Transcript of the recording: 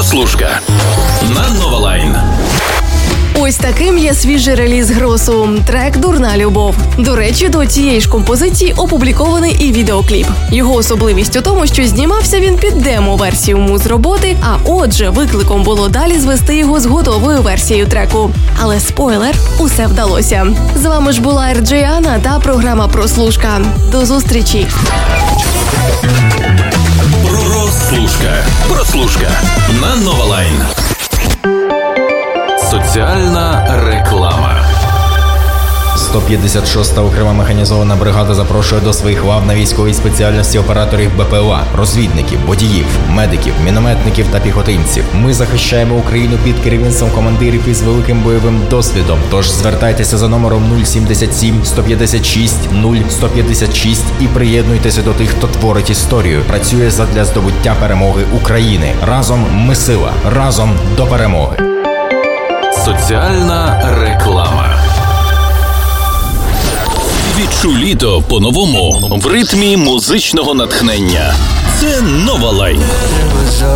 Прослушка на Нова Лайн. Ось таким є свіжий реліз Гросу. Трек «Дурна любов». До речі, до цієї ж композиції опублікований і відеокліп. Його особливість у тому, що знімався він під демо-версію муз-роботи, а отже, викликом було далі звести його з готовою версією треку. Але спойлер, усе вдалося. З вами ж була RJ Анна та програма «Прослушка». До зустрічі! Прослушка на Нова Лайн. Соціальна реклама. 156-та окрема механізована бригада запрошує до своїх лав на військовій спеціальності операторів БПЛА, розвідників, водіїв, медиків, мінометників та піхотинців. Ми захищаємо Україну під керівництвом командирів із великим бойовим досвідом. Тож звертайтеся за номером 077 156 0156 і приєднуйтеся до тих, хто творить історію. Працює задля здобуття перемоги України. Разом ми сила. Разом до перемоги. Соціальна реклама. Відчуй літо по-новому в ритмі музичного натхнення. Це Нова Лайн.